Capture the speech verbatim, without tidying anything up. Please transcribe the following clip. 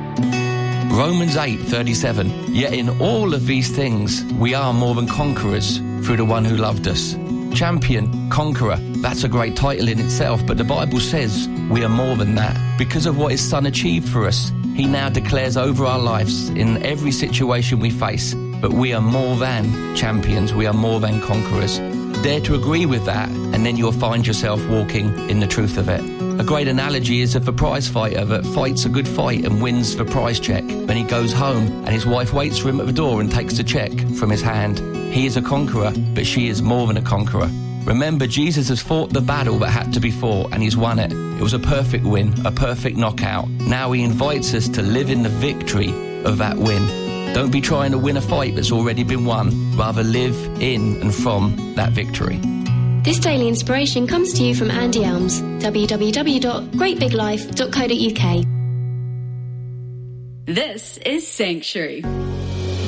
Romans eight thirty-seven. Yet in all of these things we are more than conquerors through the one who loved us. Champion, conqueror, that's a great title in itself, but the Bible says we are more than that. Because of what his son achieved for us, he now declares over our lives in every situation we face, but we are more than champions, we are more than conquerors. Dare to agree with that, and then you'll find yourself walking in the truth of it. A great analogy is of a prize fighter that fights a good fight and wins the prize check. Then he goes home and his wife waits for him at the door and takes the check from his hand. He is a conqueror, but she is more than a conqueror. Remember, Jesus has fought the battle that had to be fought, and he's won it. It was a perfect win, a perfect knockout. Now he invites us to live in the victory of that win. Don't be trying to win a fight that's already been won. Rather live in and from that victory. This daily inspiration comes to you from Andy Elms, w w w dot great big life dot co dot u k. This is Sanctuary.